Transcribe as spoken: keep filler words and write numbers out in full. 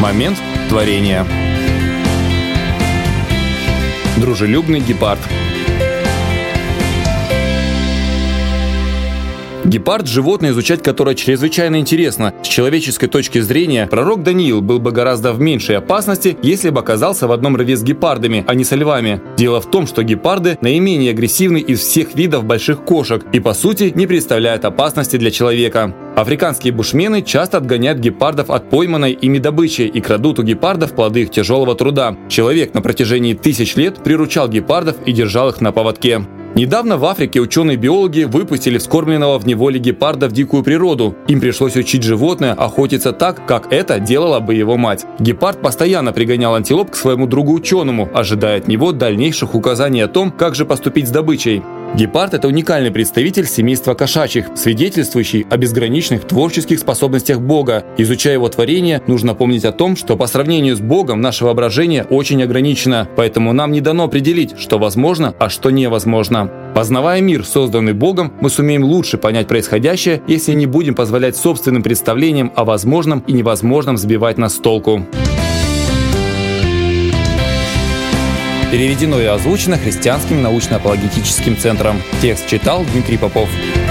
Момент творения. Дружелюбный гепард. Гепард – животное, изучать которое чрезвычайно интересно. С человеческой точки зрения, пророк Даниил был бы гораздо в меньшей опасности, если бы оказался в одном рве с гепардами, а не со львами. Дело в том, что гепарды наименее агрессивны из всех видов больших кошек и, по сути, не представляют опасности для человека. Африканские бушмены часто отгоняют гепардов от пойманной ими добычи и крадут у гепардов плоды их тяжелого труда. Человек на протяжении тысяч лет приручал гепардов и держал их на поводке. Недавно в Африке ученые-биологи выпустили вскормленного в неволе гепарда в дикую природу. Им пришлось учить животное охотиться так, как это делала бы его мать. Гепард постоянно пригонял антилоп к своему другу-ученому, ожидая от него дальнейших указаний о том, как же поступить с добычей. Гепард – это уникальный представитель семейства кошачьих, свидетельствующий о безграничных творческих способностях Бога. Изучая его творение, нужно помнить о том, что по сравнению с Богом наше воображение очень ограничено, поэтому нам не дано определить, что возможно, а что невозможно. Познавая мир, созданный Богом, мы сумеем лучше понять происходящее, если не будем позволять собственным представлениям о возможном и невозможном сбивать нас с толку. Переведено и озвучено Христианским научно-апологетическим центром. Текст читал Дмитрий Попов.